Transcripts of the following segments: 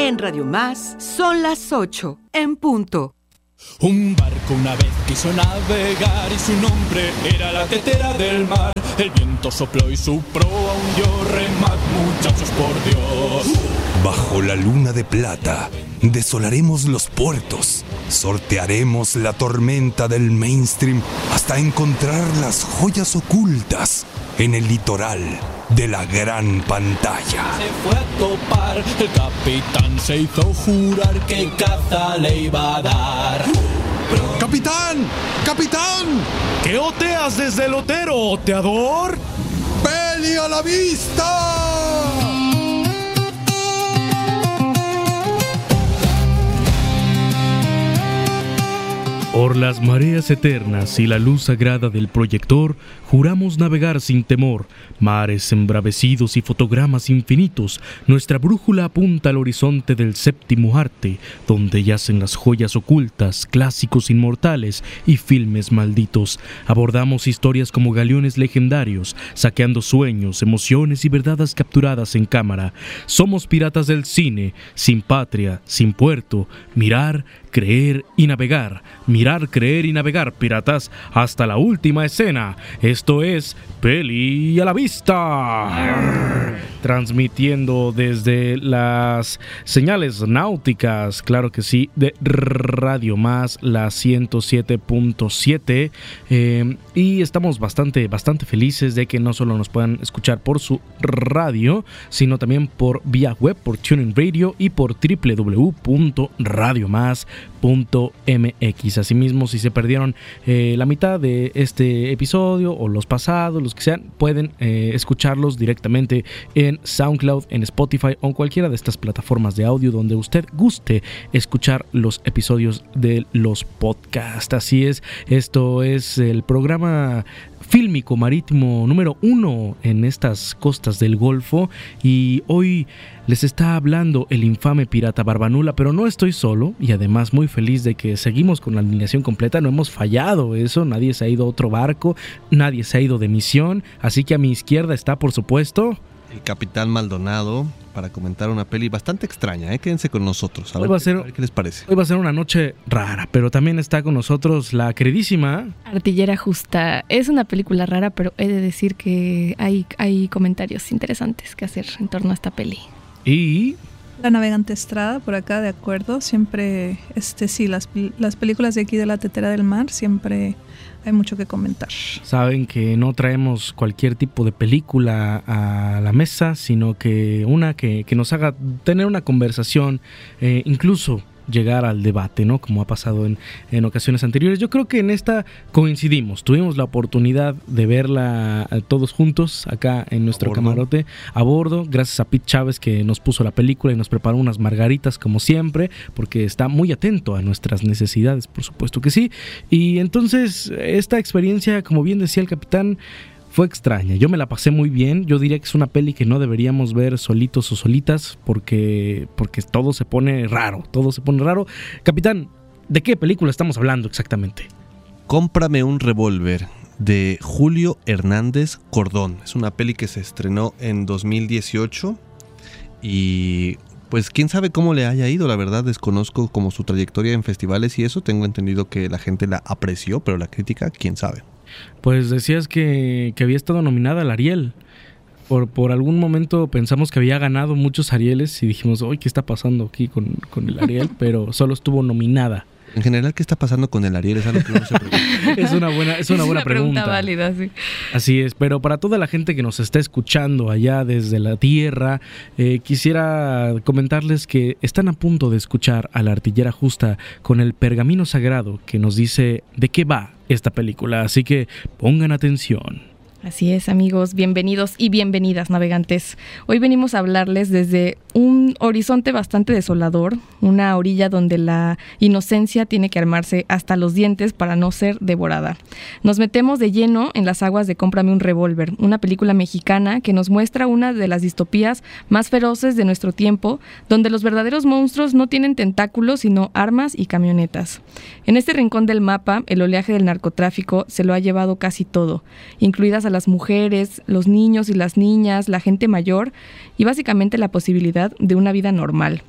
En Radio Más son las 8 en punto. Un barco una vez quiso navegar y su nombre era la tetera del mar. El viento sopló y su proa hundió. Remad, muchachos, por Dios. Bajo la luna de plata desolaremos los puertos, sortearemos la tormenta del mainstream hasta encontrar las joyas ocultas en el litoral de la gran pantalla. Se fue a topar, el capitán se hizo jurar que caza le iba a dar. ¡Capitán! ¡Capitán! ¿Qué oteas desde el otero, oteador? ¡Peli a la vista! Por las mareas eternas y la luz sagrada del proyector, juramos navegar sin temor. Mares embravecidos y fotogramas infinitos, nuestra brújula apunta al horizonte del séptimo arte, donde yacen las joyas ocultas, clásicos inmortales y filmes malditos. Abordamos historias como galeones legendarios, saqueando sueños, emociones y verdades capturadas en cámara. Somos piratas del cine, sin patria, sin puerto, mirar, creer y navegar. Mirar, creer y navegar, piratas, hasta la última escena. Esto es Peli a la Vista. Transmitiendo desde las señales náuticas, claro que sí, de Radio Más, la 107.7. Y estamos bastante felices de que no solo nos puedan escuchar por su radio, sino también por vía web, por TuneIn Radio y por www.radiomás.mx. Asimismo, si se perdieron la mitad de este episodio o los pasados, los que sean, pueden escucharlos directamente en SoundCloud, en Spotify o en cualquiera de estas plataformas de audio donde usted guste escuchar los episodios de los podcasts. Así es, esto es el programa fílmico marítimo número 1 en estas costas del Golfo, y hoy les está hablando el infame pirata Barbanula, pero no estoy solo, y además muy feliz de que seguimos con la alineación completa. No hemos fallado eso, nadie se ha ido a otro barco, nadie se ha ido de misión, así que a mi izquierda está, por supuesto, el Capitán Maldonado, para comentar una peli bastante extraña. Quédense con nosotros, a ver qué les parece. Hoy va a ser una noche rara, pero también está con nosotros la queridísima Artillera Justa. Es una película rara, pero he de decir que hay comentarios interesantes que hacer en torno a esta peli. Y la Navegante Estrada, por acá, de acuerdo. Siempre, sí, las películas de aquí de la Tetera del Mar, siempre hay mucho que comentar. Saben que no traemos cualquier tipo de película a la mesa, sino que una que nos haga tener una conversación, incluso llegar al debate, ¿no? Como ha pasado en ocasiones anteriores. Yo creo que en esta coincidimos, tuvimos la oportunidad de verla todos juntos acá en nuestro camarote a bordo, gracias a Pete Chávez, que nos puso la película y nos preparó unas margaritas como siempre, porque está muy atento a nuestras necesidades, por supuesto que sí. Y entonces esta experiencia, como bien decía el capitán, fue extraña. Yo me la pasé muy bien. Yo diría que es una peli que no deberíamos ver solitos o solitas, porque todo se pone raro. Capitán, ¿de qué película estamos hablando exactamente? Cómprame un revólver, de Julio Hernández Cordón. Es una peli que se estrenó en 2018 y pues quién sabe cómo le haya ido. La verdad desconozco como su trayectoria en festivales y eso. Tengo entendido que la gente la apreció, pero la crítica, quién sabe. Pues decías que había estado nominada al Ariel. Por algún momento pensamos que había ganado muchos Arieles y dijimos, ¿qué está pasando aquí con el Ariel? Pero solo estuvo nominada. En general, ¿qué está pasando con el Ariel? Es algo que uno se pregunta. Es una buena pregunta. Válida, sí. Así es, pero para toda la gente que nos está escuchando allá desde la tierra, quisiera comentarles que están a punto de escuchar a la Artillera Justa con el pergamino sagrado que nos dice de qué va esta película, así que pongan atención. Así es, amigos, bienvenidos y bienvenidas, navegantes. Hoy venimos a hablarles desde un horizonte bastante desolador, una orilla donde la inocencia tiene que armarse hasta los dientes para no ser devorada. Nos metemos de lleno en las aguas de Cómprame un revólver, una película mexicana que nos muestra una de las distopías más feroces de nuestro tiempo, donde los verdaderos monstruos no tienen tentáculos, sino armas y camionetas. En este rincón del mapa, el oleaje del narcotráfico se lo ha llevado casi todo, incluidas a las mujeres, los niños y las niñas, la gente mayor y básicamente la posibilidad de una vida normal.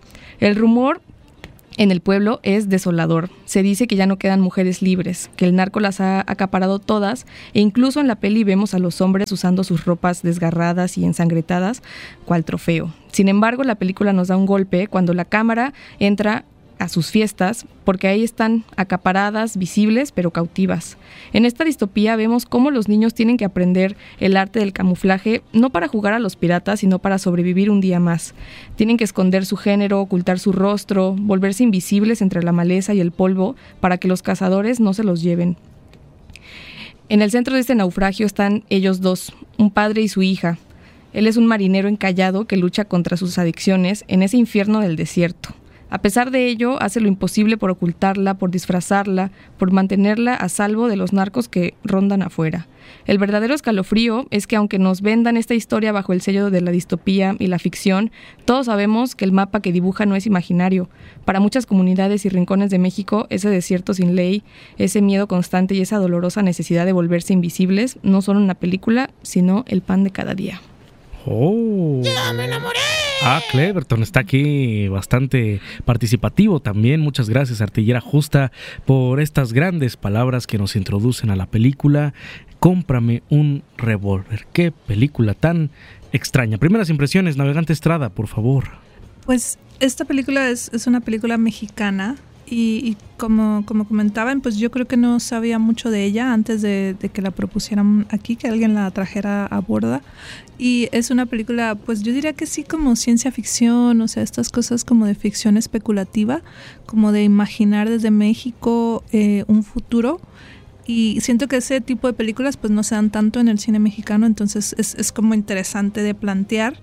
El rumor en el pueblo es desolador. Se dice que ya no quedan mujeres libres, que el narco las ha acaparado todas, e incluso en la peli vemos a los hombres usando sus ropas desgarradas y ensangrentadas cual trofeo. Sin embargo, la película nos da un golpe cuando la cámara entra a sus fiestas, porque ahí están acaparadas, visibles, pero cautivas. En esta distopía vemos cómo los niños tienen que aprender el arte del camuflaje, no para jugar a los piratas, sino para sobrevivir un día más. Tienen que esconder su género, ocultar su rostro, volverse invisibles entre la maleza y el polvo, para que los cazadores no se los lleven. En el centro de este naufragio están ellos dos, un padre y su hija. Él es un marinero encallado que lucha contra sus adicciones en ese infierno del desierto. A pesar de ello, hace lo imposible por ocultarla, por disfrazarla, por mantenerla a salvo de los narcos que rondan afuera. El verdadero escalofrío es que aunque nos vendan esta historia bajo el sello de la distopía y la ficción, todos sabemos que el mapa que dibuja no es imaginario. Para muchas comunidades y rincones de México, ese desierto sin ley, ese miedo constante y esa dolorosa necesidad de volverse invisibles no son una película, sino el pan de cada día. ¡Oh! ¡Ya me enamoré! Cleverton está aquí bastante participativo también. Muchas gracias, Artillera Justa, por estas grandes palabras que nos introducen a la película Cómprame un revólver. Qué película tan extraña. Primeras impresiones, Navegante Estrada, por favor. Pues esta película es una película mexicana. Y como comentaban, pues yo creo que no sabía mucho de ella antes de que la propusieran aquí, que alguien la trajera a borda. Y es una película, pues yo diría que sí, como ciencia ficción, o sea, estas cosas como de ficción especulativa, como de imaginar desde México un futuro. Y siento que ese tipo de películas pues no se dan tanto en el cine mexicano, entonces es como interesante de plantear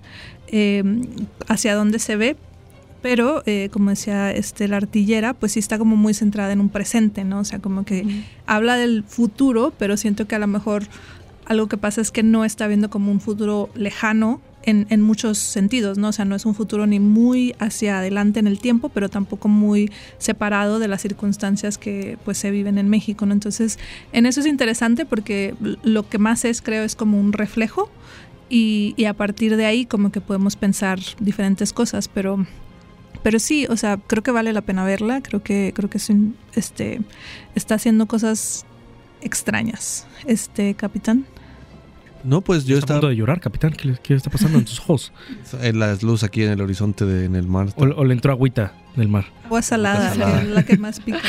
hacia dónde se ve. Pero, como decía la Artillera, pues sí está como muy centrada en un presente, ¿no? O sea, como que habla del futuro, pero siento que a lo mejor algo que pasa es que no está viendo como un futuro lejano en muchos sentidos, ¿no? O sea, no es un futuro ni muy hacia adelante en el tiempo, pero tampoco muy separado de las circunstancias que pues se viven en México, ¿no? Entonces, en eso es interesante porque lo que más creo, es como un reflejo y a partir de ahí como que podemos pensar diferentes cosas, pero sí, o sea, creo que vale la pena verla. Creo que está haciendo cosas extrañas. Capitán. No, pues yo estaba a punto de llorar, capitán. ¿Qué está pasando en tus ojos? Las luces aquí en el horizonte en el mar. O le entró agüita del mar. Agua salada, es la que más pica.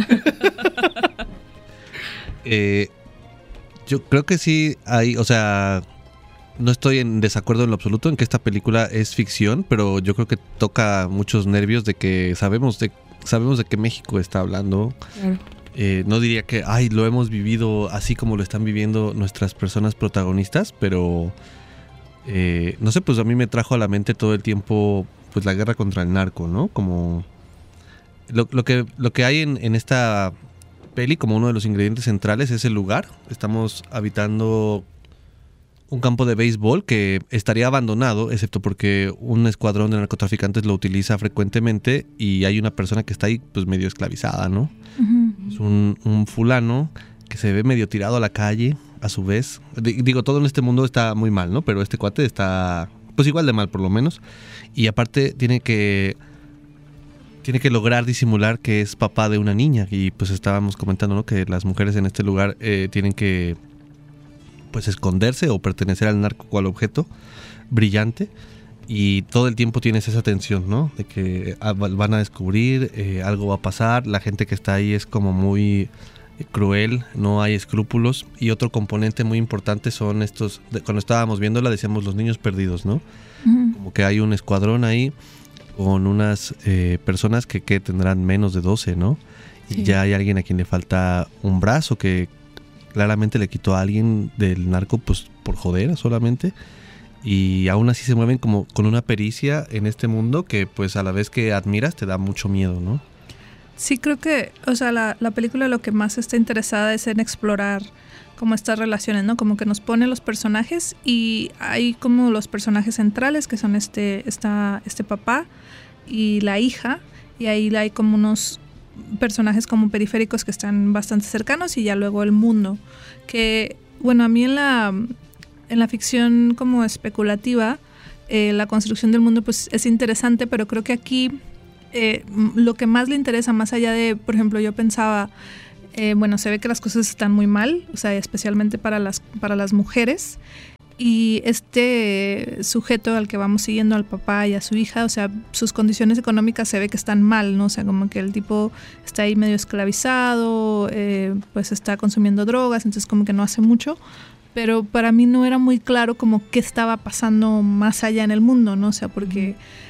Yo creo que sí hay, o sea, no estoy en desacuerdo en lo absoluto en que esta película es ficción, pero yo creo que toca muchos nervios de que sabemos de qué México está hablando. Claro. No diría que lo hemos vivido así como lo están viviendo nuestras personas protagonistas, pero no sé, pues a mí me trajo a la mente todo el tiempo pues la guerra contra el narco, ¿no? Como lo que hay en esta peli como uno de los ingredientes centrales es el lugar. Estamos habitando un campo de béisbol que estaría abandonado, excepto porque un escuadrón de narcotraficantes lo utiliza frecuentemente y hay una persona que está ahí pues medio esclavizada, ¿no? Uh-huh. Es un fulano que se ve medio tirado a la calle, a su vez. Digo, todo en este mundo está muy mal, ¿no? Pero este cuate está pues igual de mal por lo menos. Y aparte tiene que lograr disimular que es papá de una niña. Y pues estábamos comentando, ¿no? Que las mujeres en este lugar tienen que pues esconderse o pertenecer al narco cual objeto brillante, y todo el tiempo tienes esa tensión, ¿no? De que van a descubrir, algo va a pasar, la gente que está ahí es como muy cruel, no hay escrúpulos, y otro componente muy importante son estos, cuando estábamos viéndola decíamos los niños perdidos, ¿no? Uh-huh. Como que hay un escuadrón ahí con unas personas que tendrán menos de 12, ¿no? Sí. Y ya hay alguien a quien le falta un brazo que claramente le quitó a alguien del narco pues por joder solamente, y aún así se mueven como con una pericia en este mundo que pues a la vez que admiras te da mucho miedo, ¿no? Sí, creo que, o sea, la película lo que más está interesada es en explorar como estas relaciones, ¿no? Como que nos pone los personajes y hay como los personajes centrales que son este papá y la hija, y ahí hay como unos personajes como periféricos que están bastante cercanos, y ya luego el mundo, que bueno, a mí en la ficción como especulativa la construcción del mundo pues es interesante, pero creo que aquí lo que más le interesa, más allá de, por ejemplo, yo pensaba, bueno, se ve que las cosas están muy mal, o sea, especialmente para las mujeres. Y este sujeto al que vamos siguiendo, al papá y a su hija, o sea, sus condiciones económicas se ve que están mal, ¿no? O sea, como que el tipo está ahí medio esclavizado, pues está consumiendo drogas, entonces como que no hace mucho. Pero para mí no era muy claro como qué estaba pasando más allá en el mundo, ¿no? O sea, porque...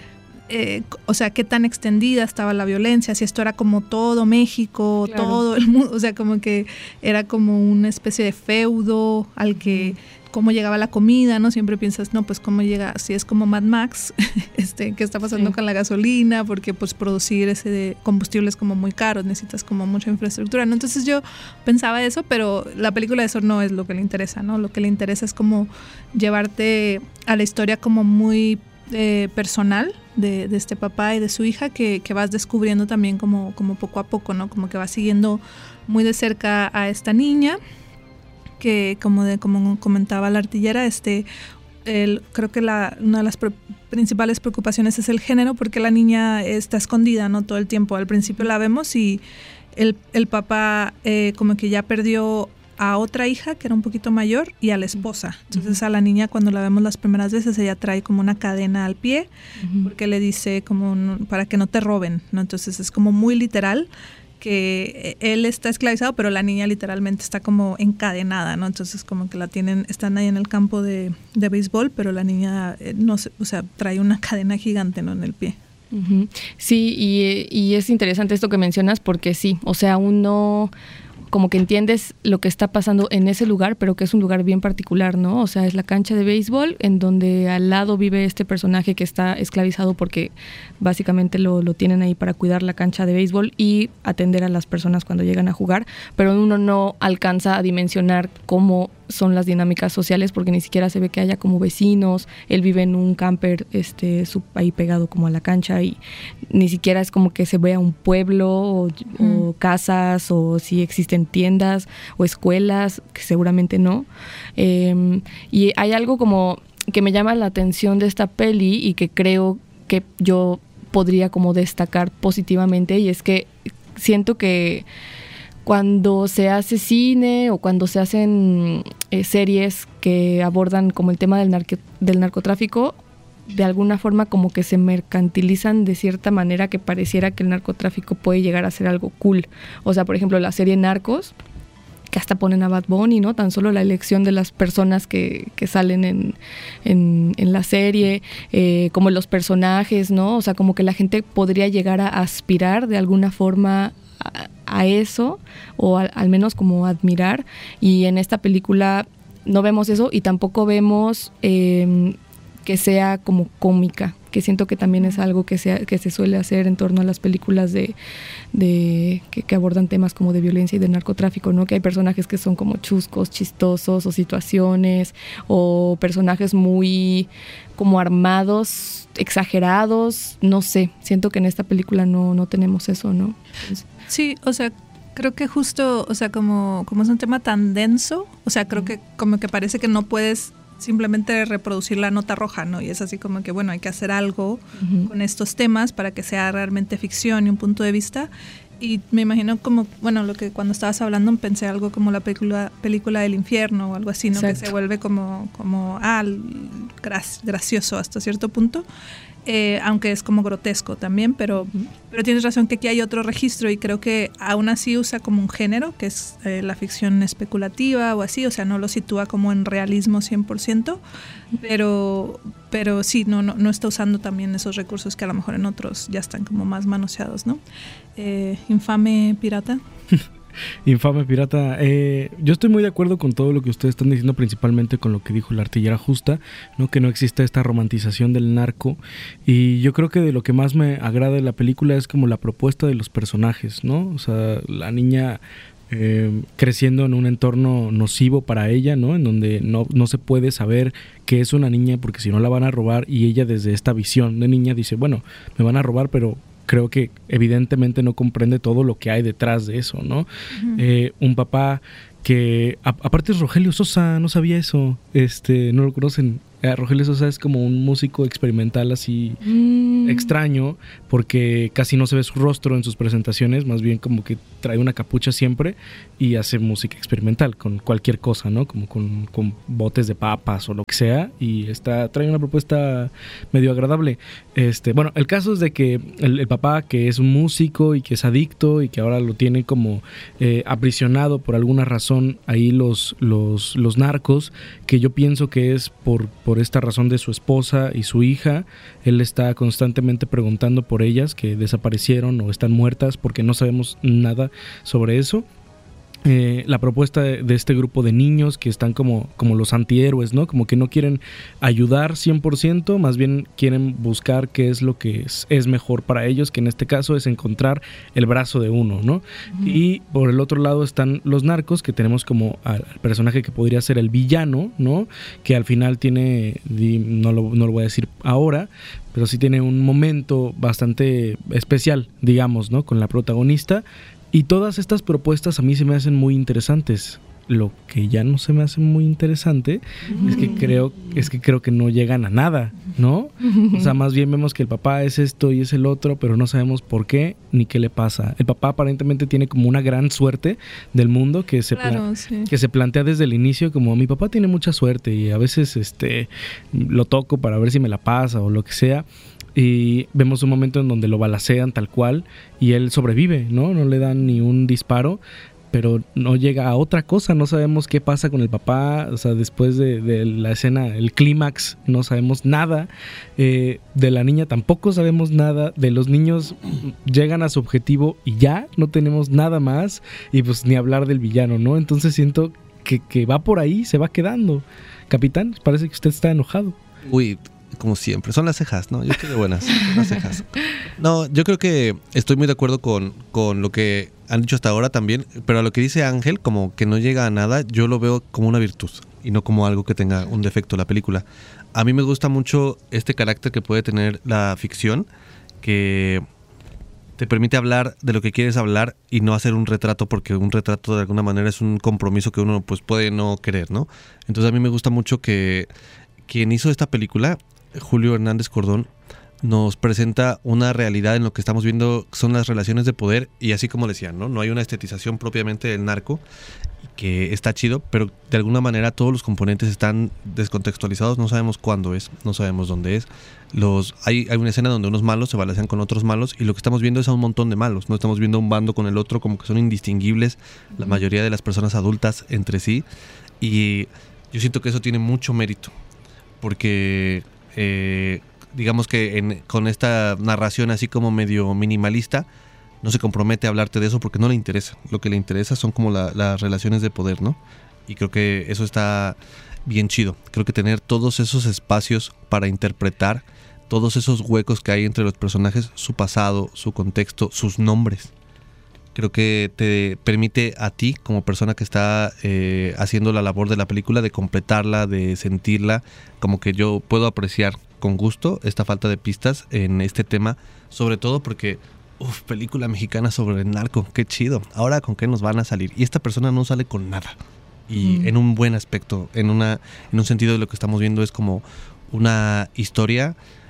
o sea, qué tan extendida estaba la violencia, si esto era como todo México, claro, todo el mundo, o sea, como que era como una especie de feudo al que... cómo llegaba la comida, ¿no? Siempre piensas, no, pues cómo llega, si es como Mad Max, ¿qué está pasando con la gasolina? Porque pues producir ese de combustible es como muy caro, necesitas como mucha infraestructura, ¿no? Entonces yo pensaba eso, pero la película eso no es lo que le interesa, ¿no? Lo que le interesa es como llevarte a la historia como muy personal de este papá y de su hija que vas descubriendo también como poco a poco, ¿no? Como que vas siguiendo muy de cerca a esta niña que como comentaba la artillera, creo que una de las principales preocupaciones es el género, porque la niña está escondida, ¿no? Todo el tiempo. Al principio la vemos y el papá como que ya perdió a otra hija que era un poquito mayor y a la esposa. Entonces a la niña, cuando la vemos las primeras veces, ella trae como una cadena al pie, porque le dice como para que no te roben, ¿no? Entonces es como muy literal que él está esclavizado, pero la niña literalmente está como encadenada, ¿no? Entonces como que están ahí en el campo de béisbol, pero la niña no sé, o sea, trae una cadena gigante, ¿no? En el pie. Sí, y es interesante esto que mencionas, porque sí, o sea, uno como que entiendes lo que está pasando en ese lugar, pero que es un lugar bien particular, ¿no? O sea, es la cancha de béisbol en donde al lado vive este personaje que está esclavizado porque básicamente lo tienen ahí para cuidar la cancha de béisbol y atender a las personas cuando llegan a jugar, pero uno no alcanza a dimensionar cómo son las dinámicas sociales porque ni siquiera se ve que haya como vecinos. Él vive en un camper ahí pegado como a la cancha y ni siquiera es como que se vea un pueblo o casas o si existen tiendas o escuelas, que seguramente no. Y hay algo como que me llama la atención de esta peli y que creo que yo podría como destacar positivamente, y es que siento que cuando se hace cine o cuando se hacen series que abordan como el tema del narcotráfico, de alguna forma como que se mercantilizan de cierta manera que pareciera que el narcotráfico puede llegar a ser algo cool. O sea, por ejemplo, la serie Narcos, que hasta ponen a Bad Bunny, ¿no? Tan solo la elección de las personas que salen en la serie, como los personajes, ¿no? O sea, como que la gente podría llegar a aspirar de alguna forma a eso, o al menos como admirar, y en esta película no vemos eso y tampoco vemos que sea como cómica, que siento que también es algo que se suele hacer en torno a las películas que abordan temas como de violencia y de narcotráfico, ¿no? Que hay personajes que son como chuscos, chistosos, o situaciones, o personajes muy como armados, exagerados, no sé, siento que en esta película no tenemos eso, ¿no? Sí, o sea, creo que justo, o sea, como es un tema tan denso, o sea, creo que como que parece que no puedes simplemente reproducir la nota roja, ¿no? Y es así como que, bueno, hay que hacer algo con estos temas para que sea realmente ficción y un punto de vista. Y me imagino como, bueno, lo que cuando estabas hablando pensé algo como la película del infierno o algo así, ¿no? Exacto. Que se vuelve como gracioso hasta cierto punto. Aunque es como grotesco también, pero tienes razón que aquí hay otro registro y creo que aún así usa como un género, que es la ficción especulativa o así, o sea, no lo sitúa como en realismo 100%, pero sí, no está usando también esos recursos que a lo mejor en otros ya están como más manoseados, ¿no? Infame pirata. Infame pirata. Yo estoy muy de acuerdo con todo lo que ustedes están diciendo, principalmente con lo que dijo la artillera justa, ¿no? Que no existe esta romantización del narco, y yo creo que de lo que más me agrada de la película es como la propuesta de los personajes, ¿no? O sea, la niña creciendo en un entorno nocivo para ella, ¿no? En donde no se puede saber que es una niña porque si no la van a robar, y ella desde esta visión de niña dice, bueno, me van a robar, pero creo que evidentemente no comprende todo lo que hay detrás de eso, ¿no? Un papá que, aparte es Rogelio Sosa, no sabía eso, no lo conocen. Rogelio Sosa es como un músico experimental así extraño, porque casi no se ve su rostro en sus presentaciones, más bien como que trae una capucha siempre y hace música experimental con cualquier cosa, ¿no? Como con botes de papas o lo que sea, y trae una propuesta medio agradable. Bueno, el caso es de que el papá, que es un músico y que es adicto y que ahora lo tiene como aprisionado por alguna razón ahí los narcos, que yo pienso que es por esta razón de su esposa y su hija. Él está constantemente preguntando por ellas, que desaparecieron o están muertas, porque no sabemos nada sobre eso. La propuesta de este grupo de niños que están como los antihéroes, ¿no? Como que no quieren ayudar 100%, más bien quieren buscar qué es lo que es mejor para ellos, que en este caso es encontrar el brazo de uno, ¿no? Uh-huh. Y por el otro lado están los narcos, que tenemos como al personaje que podría ser el villano, ¿no? Que al final tiene, no lo voy a decir ahora, pero sí tiene un momento bastante especial, digamos, ¿no? Con la protagonista. Y todas estas propuestas a mí se me hacen muy interesantes. Lo que ya no se me hace muy interesante es que creo que no llegan a nada, ¿no? O sea, más bien vemos que el papá es esto y es el otro, pero no sabemos por qué ni qué le pasa. El papá aparentemente tiene como una gran suerte del mundo que se plantea desde el inicio, como mi papá tiene mucha suerte y a veces lo toco para ver si me la pasa o lo que sea. Y vemos un momento en donde lo balacean tal cual y él sobrevive, ¿no? No le dan ni un disparo, pero no llega a otra cosa. No sabemos qué pasa con el papá. O sea, después de la escena, el clímax, no sabemos nada. De la niña tampoco sabemos nada. De los niños llegan a su objetivo y ya no tenemos nada más. Y pues ni hablar del villano, ¿no? Entonces siento que va por ahí, se va quedando. Capitán, parece que usted está enojado. Uy, como siempre, son las cejas, ¿no? Yo estoy de buenas, las cejas. No, yo creo que estoy muy de acuerdo con lo que han dicho hasta ahora también, pero a lo que dice Ángel, como que no llega a nada, yo lo veo como una virtud y no como algo que tenga un defecto la película. A mí me gusta mucho este carácter que puede tener la ficción, que te permite hablar de lo que quieres hablar y no hacer un retrato, porque un retrato de alguna manera es un compromiso que uno pues puede no querer, ¿no? Entonces a mí me gusta mucho que quien hizo esta película, Julio Hernández Cordón, nos presenta una realidad en lo que estamos viendo, son las relaciones de poder, y así como decían, ¿no? No hay una estetización propiamente del narco, que está chido, pero de alguna manera todos los componentes están descontextualizados, no sabemos cuándo es, no sabemos dónde es. Hay una escena donde unos malos se balancean con otros malos, y lo que estamos viendo es a un montón de malos, no estamos viendo un bando con el otro, como que son indistinguibles la mayoría de las personas adultas entre sí, y yo siento que eso tiene mucho mérito, porque digamos que con esta narración así como medio minimalista no se compromete a hablarte de eso porque no le interesa. Lo que le interesa son como las relaciones de poder, ¿no? Y creo que eso está bien chido. Creo que tener todos esos espacios para interpretar todos esos huecos que hay entre los personajes, su pasado, su contexto, sus nombres, creo que te permite a ti como persona que está haciendo la labor de la película, de completarla, de sentirla, como que yo puedo apreciar con gusto esta falta de pistas en este tema, sobre todo porque película mexicana sobre el narco, qué chido. Ahora con qué nos van a salir, y esta persona no sale con nada, y en un buen aspecto, en un sentido de lo que estamos viendo es como una historia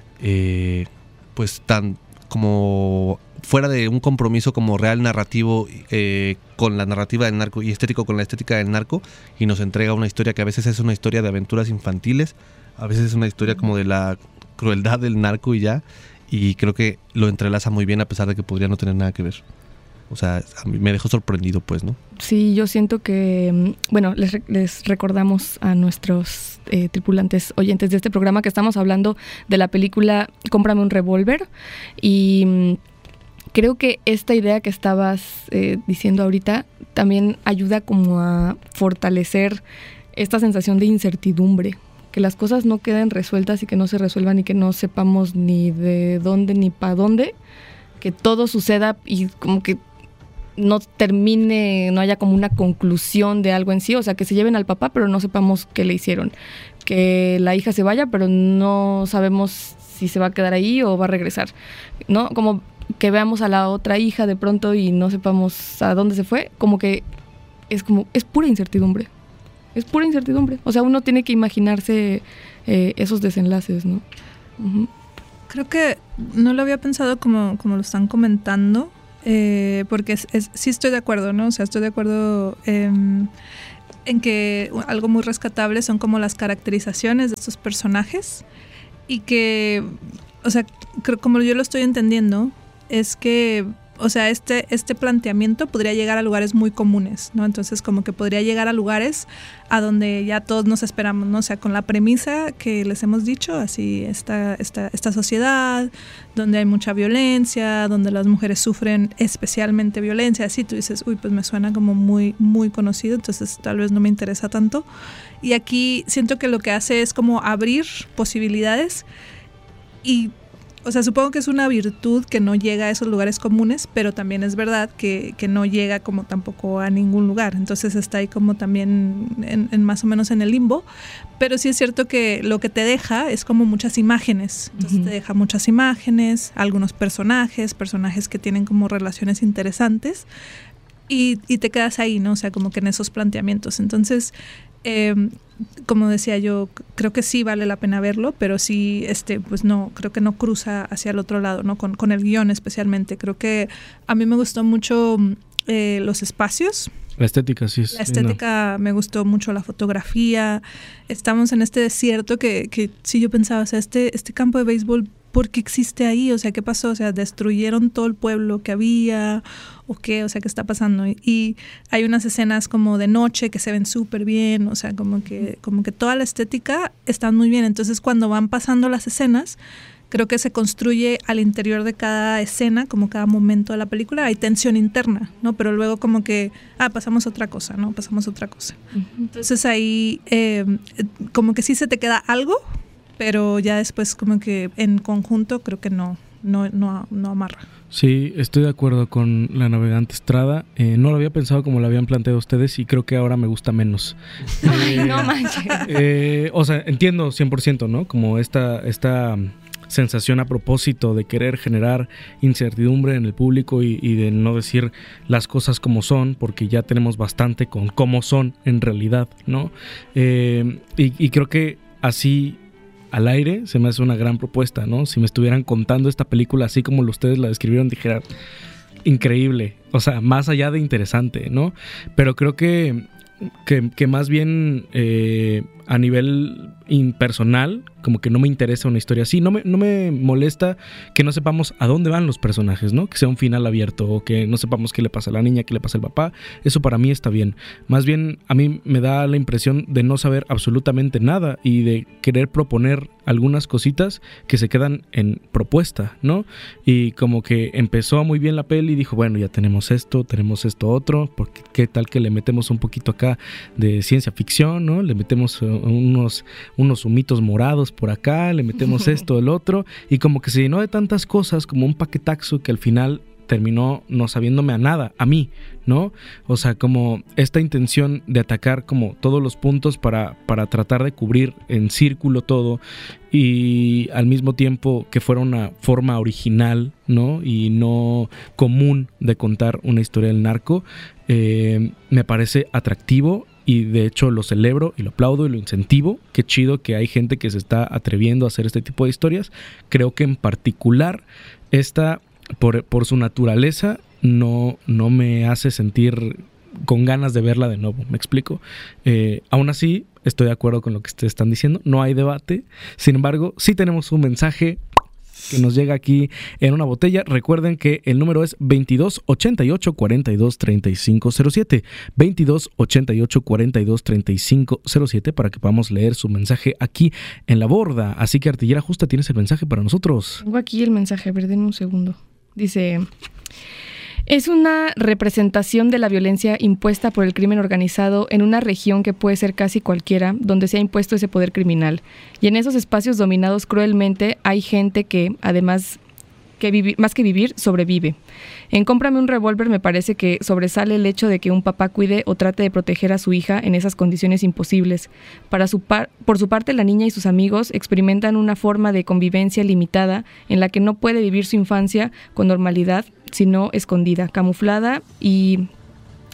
pues tan como fuera de un compromiso como real narrativo con la narrativa del narco y estético con la estética del narco, y nos entrega una historia que a veces es una historia de aventuras infantiles, a veces es una historia como de la crueldad del narco y ya, y creo que lo entrelaza muy bien a pesar de que podría no tener nada que ver. O sea, a mí me dejó sorprendido, pues, ¿no? Sí, yo siento que, bueno, les recordamos a nuestros tripulantes oyentes de este programa que estamos hablando de la película Cómprame un revólver, y creo que esta idea que estabas diciendo ahorita también ayuda como a fortalecer esta sensación de incertidumbre, que las cosas no queden resueltas y que no se resuelvan y que no sepamos ni de dónde ni para dónde, que todo suceda y como que no termine, no haya como una conclusión de algo en sí, o sea, que se lleven al papá pero no sepamos qué le hicieron, que la hija se vaya pero no sabemos si se va a quedar ahí o va a regresar, ¿no? Como que veamos a la otra hija de pronto y no sepamos a dónde se fue, como que es pura incertidumbre. es pura incertidumbre. O sea, uno tiene que imaginarse esos desenlaces, ¿no? Uh-huh. Creo que no lo había pensado como lo están comentando, porque sí estoy de acuerdo, ¿no? O sea, estoy de acuerdo en que algo muy rescatable son como las caracterizaciones de estos personajes y que, o sea, como yo lo estoy entendiendo, es que, o sea, este planteamiento podría llegar a lugares muy comunes, ¿no? Entonces como que podría llegar a lugares a donde ya todos nos esperamos, ¿no? O sea, con la premisa que les hemos dicho, así esta sociedad donde hay mucha violencia, donde las mujeres sufren especialmente violencia, así tú dices, uy, pues me suena como muy, muy conocido, entonces tal vez no me interesa tanto. Y aquí siento que lo que hace es como abrir posibilidades y, o sea, supongo que es una virtud que no llega a esos lugares comunes, pero también es verdad que no llega como tampoco a ningún lugar. Entonces está ahí como también en más o menos en el limbo. Pero sí es cierto que lo que te deja es como muchas imágenes. Entonces te deja muchas imágenes, algunos personajes que tienen como relaciones interesantes y te quedas ahí, ¿no? O sea, como que en esos planteamientos. Entonces, como decía yo, creo que sí vale la pena verlo, pero sí, pues no, creo que no cruza hacia el otro lado, ¿no? Con el guión especialmente. Creo que a mí me gustó mucho los espacios. La estética, sí. La estética me gustó mucho, la fotografía. Estamos en este desierto que sí yo pensaba, o sea, este campo de béisbol, ¿por qué existe ahí? O sea, ¿qué pasó? O sea, ¿destruyeron todo el pueblo que había? ¿O qué? O sea, ¿qué está pasando? Y hay unas escenas como de noche que se ven súper bien, o sea, como que toda la estética está muy bien. Entonces, cuando van pasando las escenas, creo que se construye al interior de cada escena, como cada momento de la película, hay tensión interna, ¿no? Pero luego como que, pasamos a otra cosa, ¿no? Pasamos a otra cosa. Uh-huh. Entonces ahí como que sí se te queda algo, pero ya después como que en conjunto creo que no amarra. Sí, estoy de acuerdo con La Navegante Estrada. No lo había pensado como lo habían planteado ustedes y creo que ahora me gusta menos. Ay, no manches. O sea, entiendo 100%, ¿no? Como esta sensación a propósito de querer generar incertidumbre en el público y de no decir las cosas como son, porque ya tenemos bastante con cómo son en realidad, ¿no? Y creo que así al aire se me hace una gran propuesta, ¿no? Si me estuvieran contando esta película así como ustedes la describieron, dijera, increíble, o sea, más allá de interesante, ¿no? Pero creo que más bien a nivel impersonal, como que no me interesa una historia así, no me molesta que no sepamos a dónde van los personajes, ¿no? Que sea un final abierto o que no sepamos qué le pasa a la niña, qué le pasa al papá, eso para mí está bien. Más bien a mí me da la impresión de no saber absolutamente nada y de querer proponer algunas cositas que se quedan en propuesta, ¿no? Y como que empezó muy bien la peli y dijo, bueno, ya tenemos esto otro, porque qué tal que le metemos un poquito acá de ciencia ficción, ¿no? Le metemos unos humitos morados por acá, le metemos esto, el otro, y como que se llenó de tantas cosas, como un paquetaxo que al final terminó no sabiéndome a nada, a mí, ¿no? O sea, como esta intención de atacar como todos los puntos para tratar de cubrir en círculo todo y al mismo tiempo que fuera una forma original, ¿no? Y no común de contar una historia del narco, me parece atractivo. Y de hecho lo celebro y lo aplaudo y lo incentivo. Qué chido que hay gente que se está atreviendo a hacer este tipo de historias. Creo que en particular esta, por su naturaleza, no me hace sentir con ganas de verla de nuevo. ¿Me explico? Aún así, estoy de acuerdo con lo que ustedes están diciendo. No hay debate. Sin embargo, sí tenemos un mensaje que nos llega aquí en una botella. Recuerden que el número es 22 88 42 35 07, 22 88 42 35 07, para que podamos leer su mensaje aquí en La Borda. Así que, Artillera Justa, ¿tienes el mensaje para nosotros? Tengo aquí el mensaje, a ver, denme un segundo. Dice: es una representación de la violencia impuesta por el crimen organizado en una región que puede ser casi cualquiera, donde se ha impuesto ese poder criminal. Y en esos espacios dominados cruelmente hay gente que, además más que vivir, sobrevive. En Cómprame un revólver me parece que sobresale el hecho de que un papá cuide o trate de proteger a su hija en esas condiciones imposibles. Por su parte, la niña y sus amigos experimentan una forma de convivencia limitada en la que no puede vivir su infancia con normalidad, sino escondida, camuflada y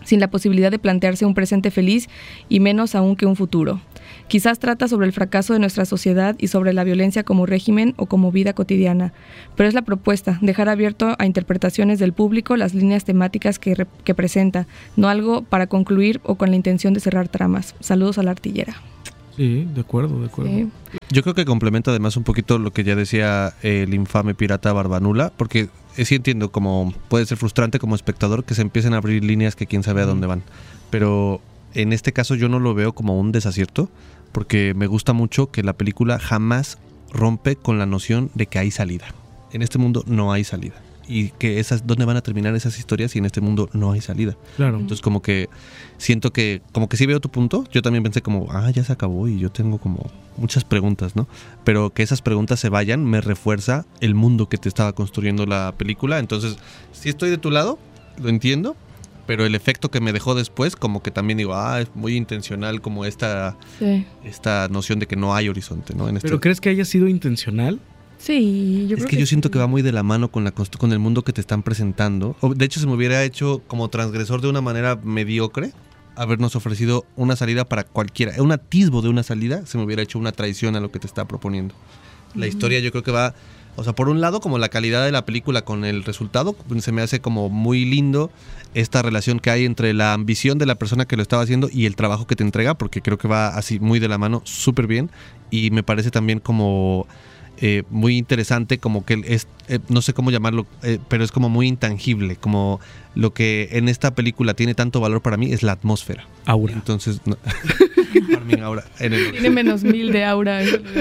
sin la posibilidad de plantearse un presente feliz y menos aún que un futuro. Quizás trata sobre el fracaso de nuestra sociedad y sobre la violencia como régimen o como vida cotidiana, pero es la propuesta, dejar abierto a interpretaciones del público las líneas temáticas que presenta, no algo para concluir o con la intención de cerrar tramas. Saludos a la artillera. Sí, de acuerdo. Sí. Yo creo que complementa además un poquito lo que ya decía el infame pirata Barbanula, porque sí entiendo como puede ser frustrante como espectador que se empiecen a abrir líneas que quién sabe a dónde van, pero en este caso yo no lo veo como un desacierto, porque me gusta mucho que la película jamás rompe con la noción de que hay salida. En este mundo no hay salida. Y que ¿dónde van a terminar esas historias si en este mundo no hay salida? Claro. Entonces como que siento que sí veo tu punto. Yo también pensé como, ya se acabó y yo tengo como muchas preguntas, ¿no? Pero que esas preguntas se vayan me refuerza el mundo que te estaba construyendo la película. Entonces, sí estoy de tu lado, lo entiendo, pero el efecto que me dejó después como que también digo, es muy intencional como esta noción de que no hay horizonte, ¿no? ¿Pero crees que haya sido intencional? Sí, yo creo que yo siento que va muy de la mano con el mundo que te están presentando. De hecho, se me hubiera hecho como transgresor de una manera mediocre habernos ofrecido una salida para cualquiera. Un atisbo de una salida se me hubiera hecho una traición a lo que te está proponiendo. La historia yo creo que va, o sea, por un lado como la calidad de la película con el resultado, se me hace como muy lindo esta relación que hay entre la ambición de la persona que lo estaba haciendo y el trabajo que te entrega, porque creo que va así muy de la mano, súper bien. Y me parece también como muy interesante, como que es, no sé cómo llamarlo, pero es como muy intangible, como lo que en esta película tiene tanto valor para mí es la atmósfera. Aura. Entonces, no. Aura tiene menos 1000 de aura.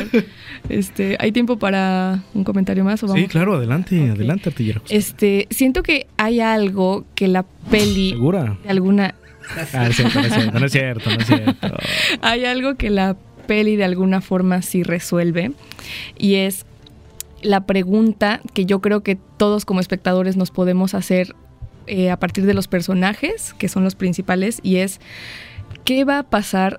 ¿Hay tiempo para un comentario más? ¿O vamos? Sí, claro, adelante, adelante, artillero. Siento que hay algo que la peli... ¿Segura? De alguna... No es cierto. Hay algo que la peli de alguna forma sí resuelve, y es la pregunta que yo creo que todos como espectadores nos podemos hacer a partir de los personajes que son los principales, y es ¿qué va a pasar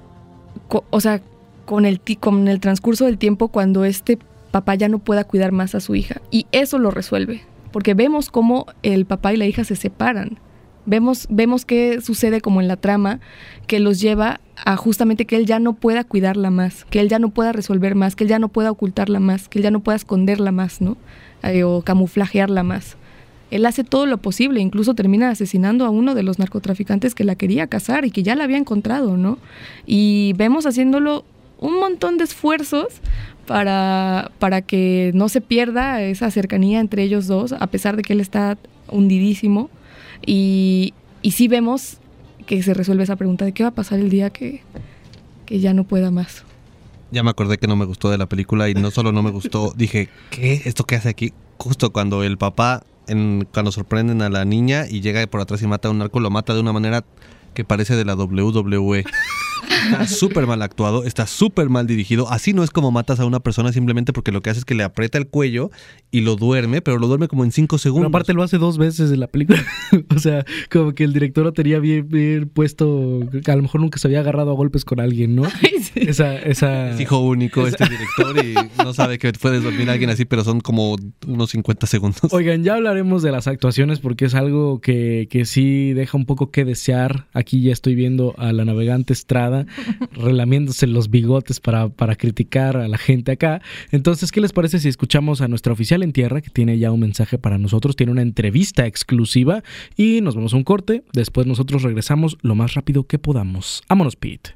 con el transcurso del tiempo cuando este papá ya no pueda cuidar más a su hija? Y eso lo resuelve, porque vemos cómo el papá y la hija se separan. Vemos qué sucede como en la trama, que los lleva a justamente que él ya no pueda cuidarla más, que él ya no pueda resolver más, que él ya no pueda ocultarla más, que él ya no pueda esconderla más, ¿no? O camuflajearla más. Él hace todo lo posible, incluso termina asesinando a uno de los narcotraficantes que la quería casar y que ya la había encontrado, ¿no? Y vemos haciéndolo un montón de esfuerzos para que no se pierda esa cercanía entre ellos dos, a pesar de que él está hundidísimo. Y sí vemos que se resuelve esa pregunta de qué va a pasar el día que ya no pueda más. Ya me acordé que no me gustó de la película, y no solo no me gustó, dije, ¿qué? ¿Esto qué hace aquí? Justo cuando el papá, cuando sorprenden a la niña y llega por atrás y mata a un narco, lo mata de una manera que parece de la WWE. Está súper mal actuado, está súper mal dirigido. Así no es como matas a una persona, simplemente porque lo que hace es que le aprieta el cuello y lo duerme, pero lo duerme como en 5 segundos. Pero aparte lo hace 2 veces en la película. O sea, como que el director lo tenía bien puesto, que a lo mejor nunca se había agarrado a golpes con alguien, ¿no? Ay, sí. Es hijo único este director y no sabe que puedes dormir a alguien así, pero son como unos 50 segundos. Oigan, ya hablaremos de las actuaciones porque es algo que sí deja un poco que desear. Aquí ya estoy viendo a la navegante Estrada relamiéndose los bigotes para criticar a la gente acá. Entonces, ¿qué les parece si escuchamos a nuestra oficial en tierra, que tiene ya un mensaje para nosotros, tiene una entrevista exclusiva, y nos vamos a un corte? Después nosotros regresamos lo más rápido que podamos. Vámonos, Pete.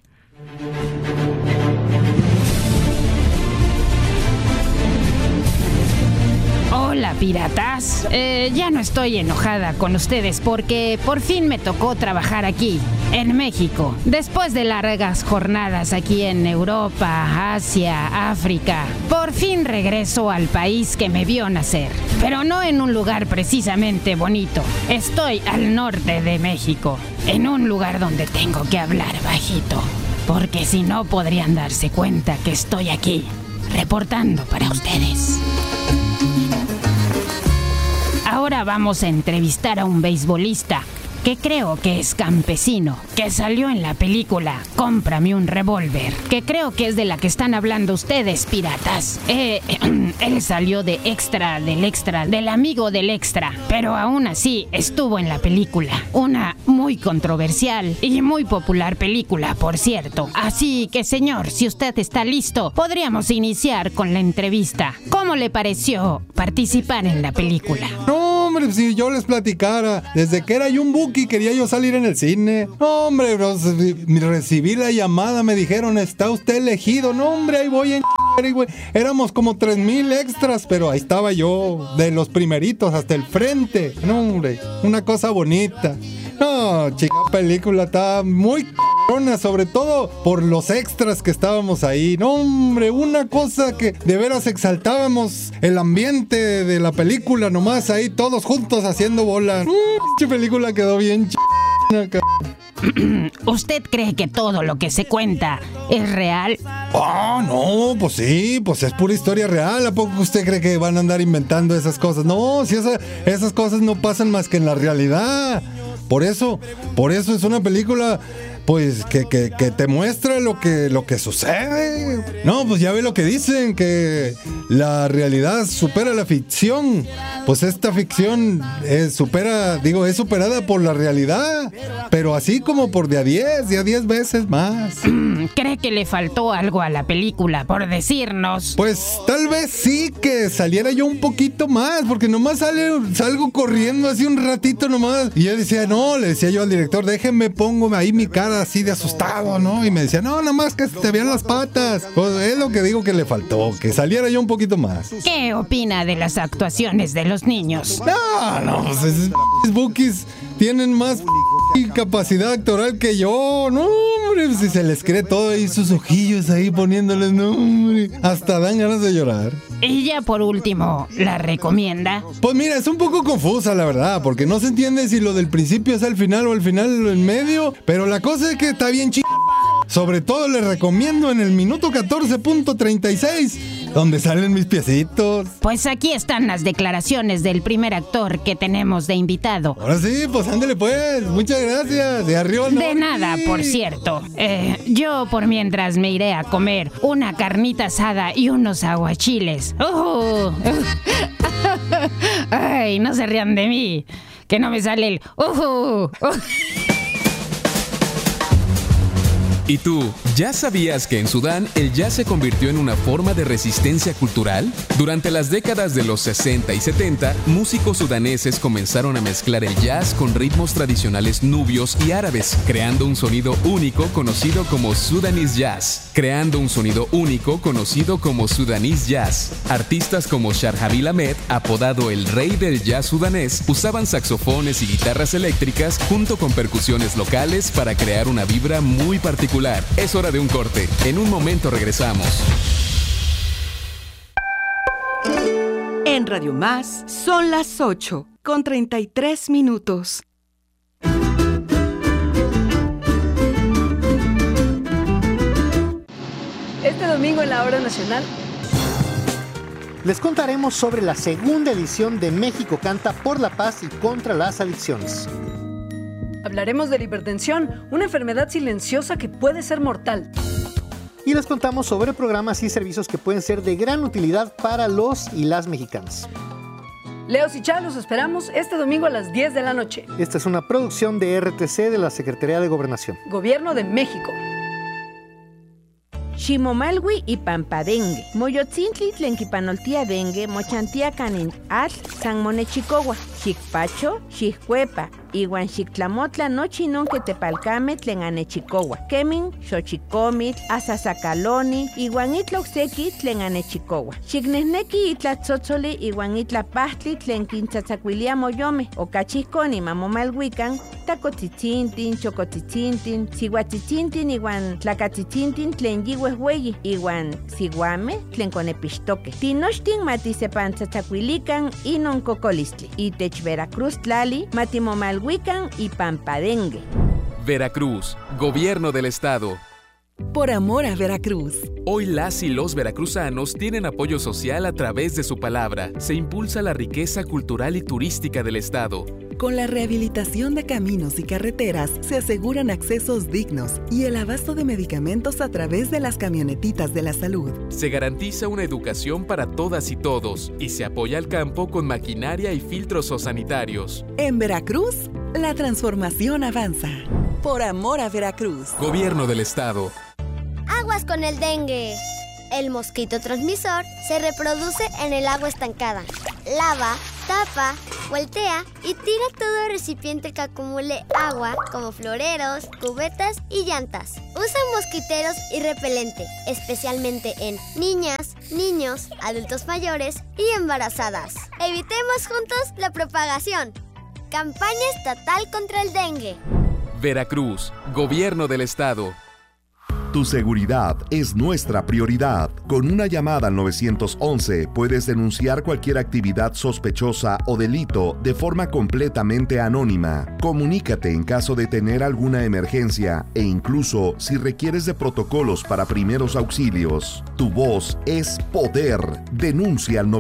Hola, piratas. Ya no estoy enojada con ustedes porque por fin me tocó trabajar aquí, en México. Después de largas jornadas aquí en Europa, Asia, África, por fin regreso al país que me vio nacer. Pero no en un lugar precisamente bonito. Estoy al norte de México, en un lugar donde tengo que hablar bajito, porque si no podrían darse cuenta que estoy aquí, reportando para ustedes. Ahora vamos a entrevistar a un beisbolista que creo que es campesino, que salió en la película Cómprame un revólver, que creo que es de la que están hablando ustedes, piratas. Él salió de extra, del amigo del extra, pero aún así estuvo en la película. Una muy controversial y muy popular película, por cierto. Así que, señor, si usted está listo, podríamos iniciar con la entrevista. ¿Cómo le pareció participar en la película? No, hombre, si yo les platicara, desde que era yo un buki quería yo salir en el cine. No, hombre, bro, recibí la llamada, me dijeron, está usted elegido. No, hombre, ahí voy en güey. Éramos como 3,000 extras, pero ahí estaba yo, de los primeritos hasta el frente. No, hombre, una cosa bonita. No, chica, película estaba muy cabrona, sobre todo por los extras que estábamos ahí. No, hombre, una cosa que de veras exaltábamos el ambiente de la película, nomás ahí todos juntos haciendo bola. Película quedó bien ¿Usted cree que todo lo que se cuenta es real? No, pues sí, pues es pura historia real. ¿A poco usted cree que van a andar inventando esas cosas? No, si esas cosas no pasan más que en la realidad. Por eso es una película, pues, que te muestra lo que sucede. No, pues ya ve lo que dicen, que la realidad supera la ficción. Pues esta ficción es superada por la realidad, pero así como por de a 10 veces más. ¿Cree que le faltó algo a la película por decirnos? Pues tal vez sí, que saliera yo un poquito más, porque nomás salgo corriendo así un ratito nomás. Y yo decía, le decía yo al director, déjenme, pongo ahí mi cara así de asustado, ¿no? Y me decía, no, nada más que te vean las patas. Pues es lo que digo que le faltó, que saliera yo un poquito más. ¿Qué opina de las actuaciones de los niños? No, pues esos bookies tienen más capacidad actoral que yo. No, hombre, si se les cree todo ahí, sus ojillos ahí poniéndoles, no, hombre, hasta dan ganas de llorar. Y ya por último, ¿la recomienda? Pues mira, es un poco confusa la verdad, porque no se entiende si lo del principio es al final o al final en medio, pero la cosa es que está bien Sobre todo le recomiendo en el minuto 14.36, donde salen mis piecitos. Pues aquí están las declaraciones del primer actor que tenemos de invitado. Ahora sí, pues ándele pues, muchas gracias. De arriba no. De nada, por cierto. Yo por mientras me iré a comer una carnita asada y unos aguachiles. Ay, no se rían de mí, que no me sale el ¿Y tú, ya sabías que en Sudán el jazz se convirtió en una forma de resistencia cultural? Durante las décadas de los 60 y 70, músicos sudaneses comenzaron a mezclar el jazz con ritmos tradicionales nubios y árabes, creando un sonido único conocido como Sudanese Jazz. Artistas como Sharhabil Ahmed, apodado el rey del jazz sudanés, usaban saxofones y guitarras eléctricas junto con percusiones locales para crear una vibra muy particular. Es hora de un corte. En un momento regresamos. En Radio Más son las 8:33. Este domingo en la Hora Nacional les contaremos sobre la segunda edición de México Canta por la Paz y contra las Adicciones. Hablaremos de la hipertensión, una enfermedad silenciosa que puede ser mortal. Y les contamos sobre programas y servicios que pueden ser de gran utilidad para los y las mexicanas. Leos y Chá, los esperamos este domingo a las 10 de la noche. Esta es una producción de RTC de la Secretaría de Gobernación. Gobierno de México. Ximomalwi y Pampadengue. Moyotzintli tlenquipanoltia dengue, mochantia canin atl, san monechicowa, xicpacho, xiccuepa, iwan xictlamotla nochi nonque tepalcame tlen anechicowa. Kemin, xochicomitl, asasacaloni, iwan itla ocseki tlen anechicowa. Xicnehneki itla tzotzoli iwan itla pahtli tlen quintzatzacuilia moyome, ocachihconi mamomalhuican, tacotzitzintin, chocotzitzintin, sihuatzitzintin iwan tlacatzitzintin tlen yihuehueyi, iwan siguame tlen conepixtoque. Tinochtin matisepantzatzacuilican inon cocolistli. Itech Veracruz tlali matimomalhuican y Pampadengue. Veracruz, Gobierno del Estado. Por amor a Veracruz. Hoy las y los veracruzanos tienen apoyo social a través de su palabra. Se impulsa la riqueza cultural y turística del Estado. Con la rehabilitación de caminos y carreteras se aseguran accesos dignos y el abasto de medicamentos a través de las camionetitas de la salud. Se garantiza una educación para todas y todos y se apoya al campo con maquinaria y filtros zoosanitarios. En Veracruz, la transformación avanza. Por amor a Veracruz. Gobierno del Estado. Aguas con el dengue. El mosquito transmisor se reproduce en el agua estancada. Lava, tapa, voltea y tira todo recipiente que acumule agua, como floreros, cubetas y llantas. Usa mosquiteros y repelente, especialmente en niñas, niños, adultos mayores y embarazadas. Evitemos juntos la propagación. Campaña estatal contra el dengue. Veracruz, Gobierno del Estado. Tu seguridad es nuestra prioridad. Con una llamada al 911 puedes denunciar cualquier actividad sospechosa o delito de forma completamente anónima. Comunícate en caso de tener alguna emergencia e incluso si requieres de protocolos para primeros auxilios. Tu voz es poder. Denuncia al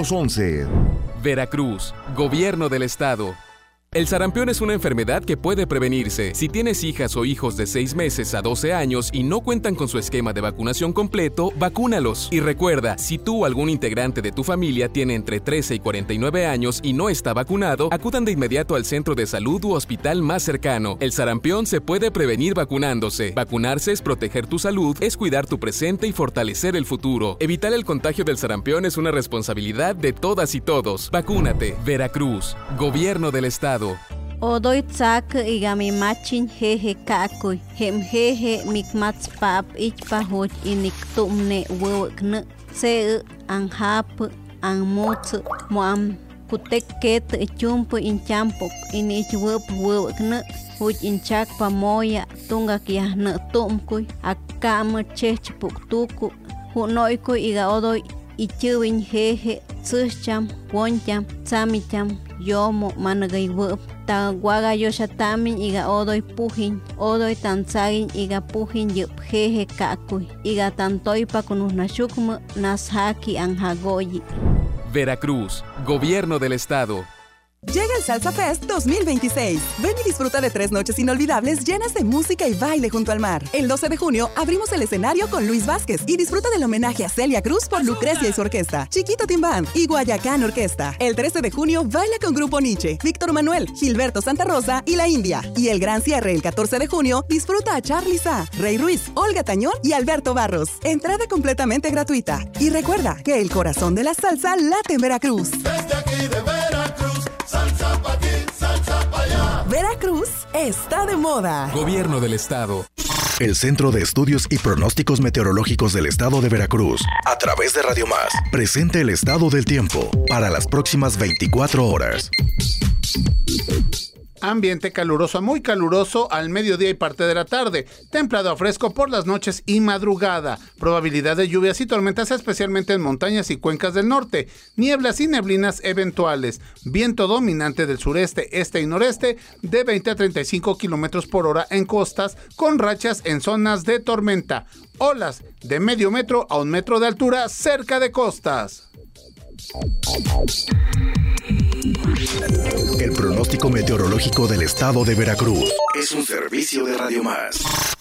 911. Veracruz, Gobierno del Estado. El sarampión es una enfermedad que puede prevenirse. Si tienes hijas o hijos de 6 meses a 12 años y no cuentan con su esquema de vacunación completo, vacúnalos. Y recuerda, si tú o algún integrante de tu familia tiene entre 13 y 49 años y no está vacunado, acudan de inmediato al centro de salud u hospital más cercano. El sarampión se puede prevenir vacunándose. Vacunarse es proteger tu salud, es cuidar tu presente y fortalecer el futuro. Evitar el contagio del sarampión es una responsabilidad de todas y todos. Vacúnate. Veracruz, Gobierno del Estado. Odoy tsak igami machin jeje kakuy hem jeje mikmats pap ichpa hoj inik tumne wewkne se anhap anmutsu moam kutek ket chumpu inchampok inich wewkne hoj inchak pamoya tunga kiahne tumkuy akam chechpuk tuku hunoykuy iga odoy ichuwin jeje tsucham woncham tsamicham yomo managay web ta waga yoshatamin iga odoy pujin odoy tansagin iga pujin yup jeje kakuy iga tantoypa kunusnashukma nashaki anjagoyi. Veracruz, Gobierno del Estado. Llega el Salsa Fest 2026. Ven y disfruta de 3 noches inolvidables llenas de música y baile junto al mar. El 12 de junio abrimos el escenario con Luis Vázquez y disfruta del homenaje a Celia Cruz por Lucrecia y su orquesta, Chiquito Timbán y Guayacán Orquesta. El 13 de junio baila con Grupo Nietzsche, Víctor Manuel, Gilberto Santa Rosa y La India. Y el gran cierre el 14 de junio disfruta a Charly Sa, Rey Ruiz, Olga Tañón y Alberto Barros. Entrada completamente gratuita. Y recuerda que el corazón de la salsa late en Veracruz. Desde aquí de Veracruz, salsa pa' aquí, salsa pa' allá. Veracruz está de moda. Gobierno del Estado. El Centro de Estudios y Pronósticos Meteorológicos del Estado de Veracruz, a través de Radio Más, presenta el estado del tiempo para las próximas 24 horas. Ambiente caluroso a muy caluroso al mediodía y parte de la tarde. Templado a fresco por las noches y madrugada. Probabilidad de lluvias y tormentas especialmente en montañas y cuencas del norte. Nieblas y neblinas eventuales. Viento dominante del sureste, este y noreste de 20 a 35 kilómetros por hora en costas, con rachas en zonas de tormenta. Olas de medio metro a 1 metro de altura cerca de costas. El pronóstico meteorológico del estado de Veracruz es un servicio de Radio Más.